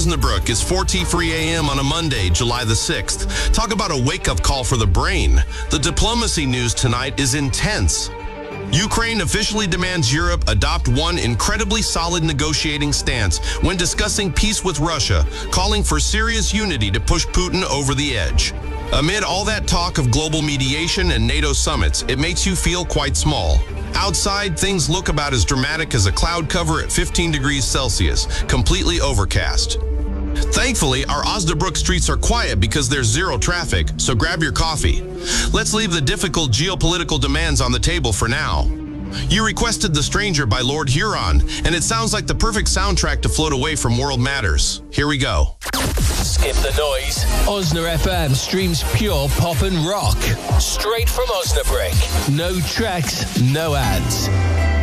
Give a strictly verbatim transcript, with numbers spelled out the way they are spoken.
Osnabrück is four T free A M on a Monday, July the sixth. Talk about a wake-up call for the brain. The diplomacy news tonight is intense. Ukraine officially demands Europe adopt one incredibly solid negotiating stance when discussing peace with Russia, calling for serious unity to push Putin over the edge. Amid all that talk of global mediation and NATO summits, it makes you feel quite small. Outside, things look about as dramatic as a cloud cover at fifteen degrees Celsius, completely overcast. Thankfully, our Osnabrück streets are quiet because there's zero traffic, so grab your coffee. Let's leave the difficult geopolitical demands on the table for now. You requested The Stranger by Lord Huron, and it sounds like the perfect soundtrack to float away from world matters. Here we go. Skip the noise. Osna F M streams pure pop and rock. Straight from Osnabrück. No tracks, no ads.